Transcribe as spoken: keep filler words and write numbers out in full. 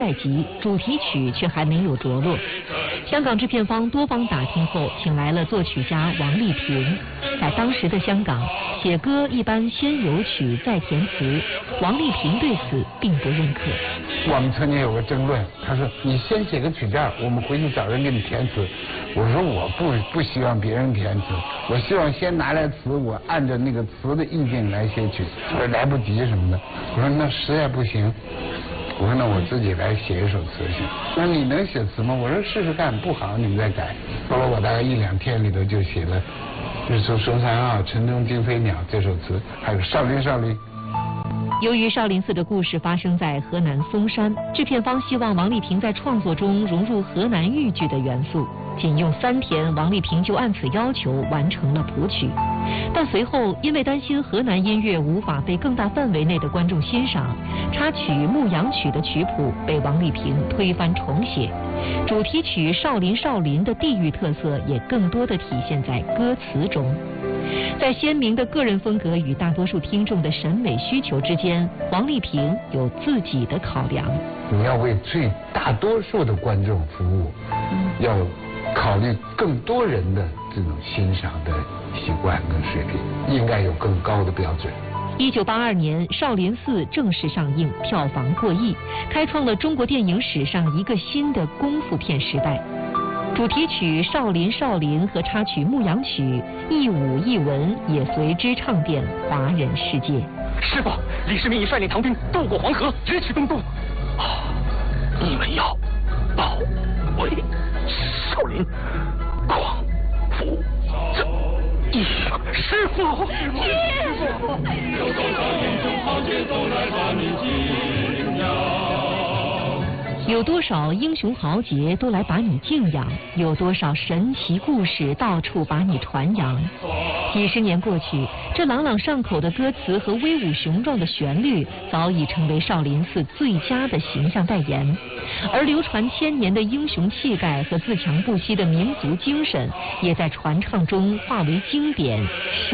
在即，主题曲却还没有着落。香港制片方多方打听后，请来了作曲家王丽萍。在当时的香港，写歌一般先有曲再填词，王丽萍对此并不认可。 我们曾经有个争论，他说你先写个曲调，我们回去找人给你填词。我说我不不希望别人填词，我希望先拿来词，我按照那个词的意境来写曲。他说来不及什么的，我说那实在不行。我说那我自己来写一首词行？那你能写词吗？我说试试看，不好你们再改。后来我大概一两天里头就写了《日出松山坳》《城中惊飞鸟》这首词，还有《少林少林》。 由于少林寺的故事发生在河南嵩山，制片方希望王丽萍在创作中融入河南豫剧的元素。仅用三天，王丽萍就按此要求完成了谱曲。但随后因为担心河南音乐无法被更大范围内的观众欣赏，插曲《牧羊曲》的曲谱被王丽萍推翻重写。主题曲《少林少林》的地域特色也更多地体现在歌词中。在鲜明的个人风格与大多数听众的审美需求之间，王丽萍有自己的考量。 你要为最大多数的观众服务，要考虑更多人的这种欣赏的习惯跟水平，应该有更高的标准。 一九八二年，《少林寺》正式上映，票房过亿，开创了中国电影史上一个新的功夫片时代。主题曲《少林少林》和插曲《牧羊曲》一武一文也随之唱遍华人世界。 师父，李世民已率领唐兵渡过黄河，直取东都。啊，你们要保卫少林，匡扶正义。师父，师父，有多少英雄豪杰都来把你敬仰。 有多少英雄豪杰都来把你敬仰，有多少神奇故事到处把你传扬。几十年过去，这朗朗上口的歌词和威武雄壮的旋律早已成为少林寺最佳的形象代言，而流传千年的英雄气概和自强不息的民族精神也在传唱中化为经典。